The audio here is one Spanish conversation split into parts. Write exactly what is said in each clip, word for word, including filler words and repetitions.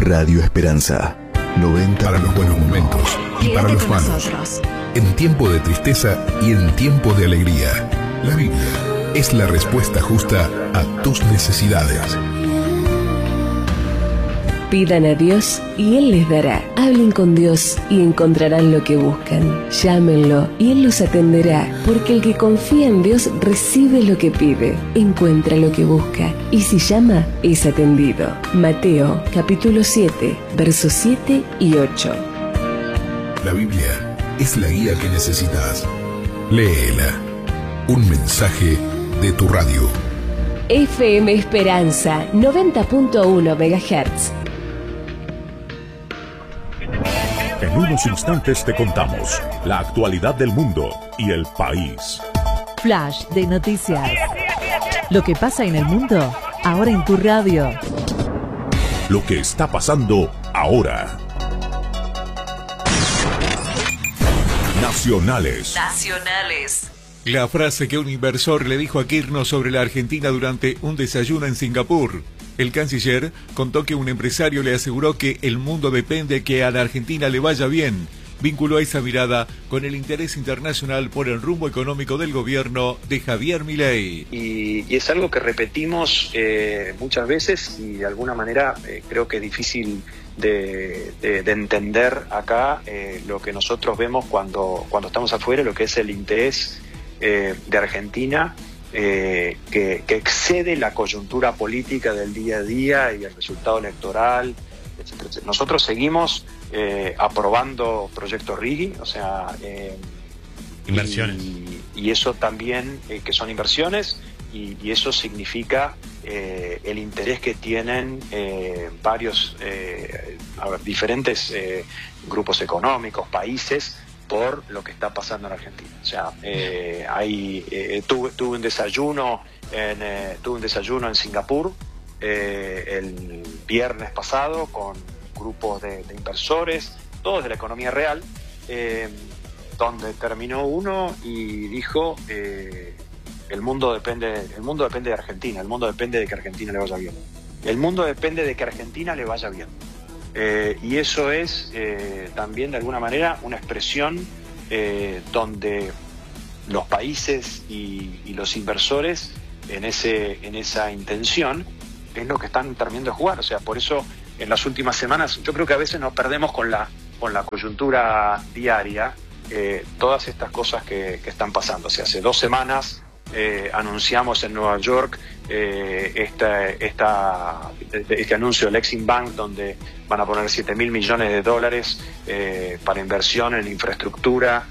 Radio Esperanza. noventa Para los buenos momentos y Quédate para los con malos. nosotros. En tiempo de tristeza y en tiempo de alegría. La Biblia es la respuesta justa a tus necesidades. Pidan a Dios y Él les dará. Hablen con Dios y encontrarán lo que buscan. Llámenlo y Él los atenderá, porque el que confía en Dios recibe lo que pide, encuentra lo que busca, y si llama, es atendido. Mateo, capítulo siete, versos siete y ocho. La Biblia es la guía que necesitas. Léela. Un mensaje de tu radio. F M Esperanza, noventa punto uno megahertz. En unos instantes te contamos la actualidad del mundo y el país. Flash de noticias. Lo que pasa en el mundo, ahora en tu radio. Lo que está pasando ahora. Nacionales. Nacionales. La frase que un inversor le dijo a Kirchner sobre la Argentina durante un desayuno en Singapur. El canciller contó que un empresario le aseguró que el mundo depende de que a la Argentina le vaya bien. Vinculó esa mirada con el interés internacional por el rumbo económico del gobierno de Javier Milei. Y, y es algo que repetimos eh, muchas veces y de alguna manera eh, creo que es difícil de, de, de entender acá eh, lo que nosotros vemos cuando, cuando estamos afuera, lo que es el interés eh, de Argentina. Eh, que, que excede la coyuntura política del día a día y el resultado electoral, etcétera, etcétera. Nosotros seguimos eh, aprobando proyectos RIGI, o sea, eh, inversiones. Y, y eso también, eh, que son inversiones, y, y eso significa eh, el interés que tienen eh, varios, eh, a ver, diferentes eh, grupos económicos, países, por lo que está pasando en Argentina. O sea, eh, hay, eh, tuve, tuve un desayuno en, eh, tuve un desayuno en Singapur eh, el viernes pasado con grupos de, de inversores, todos de la economía real, eh, donde terminó uno y dijo eh, el mundo depende, el mundo depende de Argentina, el mundo depende de que Argentina le vaya bien. El mundo depende de que Argentina le vaya bien. Eh, y eso es eh, también de alguna manera una expresión eh, donde los países y, y los inversores en ese en esa intención es lo que están terminando de jugar. O sea, por eso en las últimas semanas yo creo que a veces nos perdemos con la con la coyuntura diaria eh, todas estas cosas que, que están pasando. O sea, hace dos semanas Eh, anunciamos en Nueva York eh, esta, esta, este anuncio del Exim Bank, donde van a poner siete mil millones de dólares eh, para inversión en infraestructura.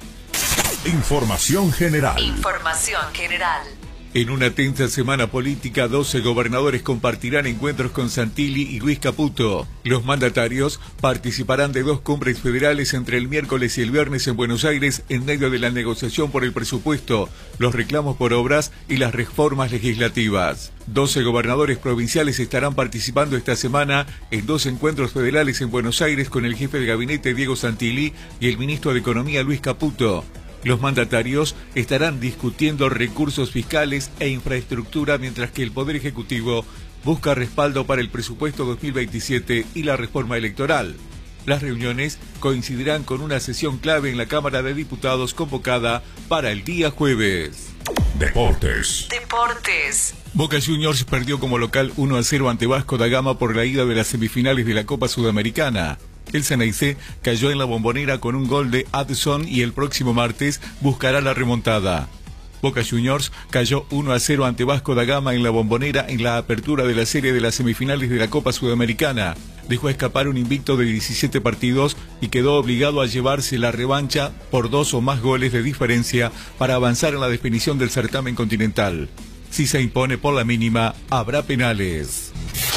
Información general. Información general. En una tensa semana política, doce gobernadores compartirán encuentros con Santilli y Luis Caputo. Los mandatarios participarán de dos cumbres federales entre el miércoles y el viernes en Buenos Aires en medio de la negociación por el presupuesto, los reclamos por obras y las reformas legislativas. doce gobernadores provinciales estarán participando esta semana en dos encuentros federales en Buenos Aires con el jefe de gabinete Diego Santilli y el ministro de Economía Luis Caputo. Los mandatarios estarán discutiendo recursos fiscales e infraestructura, mientras que el Poder Ejecutivo busca respaldo para el presupuesto dos mil veintisiete y la reforma electoral. Las reuniones coincidirán con una sesión clave en la Cámara de Diputados convocada para el día jueves. Deportes. Deportes. Boca Juniors perdió como local uno a cero ante Vasco da Gama por la ida de las semifinales de la Copa Sudamericana. El Ceneice cayó en la Bombonera con un gol de Adson y el próximo martes buscará la remontada. Boca Juniors cayó uno a cero ante Vasco da Gama en la Bombonera en la apertura de la serie de las semifinales de la Copa Sudamericana. Dejó escapar un invicto de diecisiete partidos y quedó obligado a llevarse la revancha por dos o más goles de diferencia para avanzar en la definición del certamen continental. Si se impone por la mínima, habrá penales.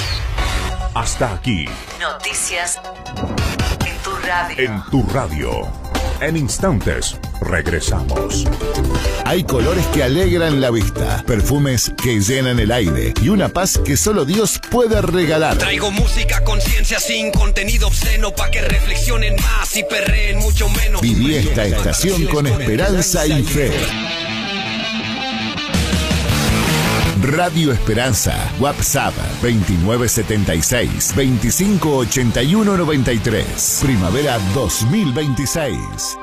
Hasta aquí. Noticias en tu radio. En tu radio. En instantes, regresamos. Hay colores que alegran la vista, perfumes que llenan el aire y una paz que solo Dios puede regalar. Traigo música, conciencia sin contenido obsceno pa' que reflexionen más y perreen mucho menos. Viví esta estación con esperanza y fe. Radio Esperanza. WhatsApp veintinueve setenta y seis, veinticinco ochenta y uno noventa y tres. Primavera dos mil veintiséis.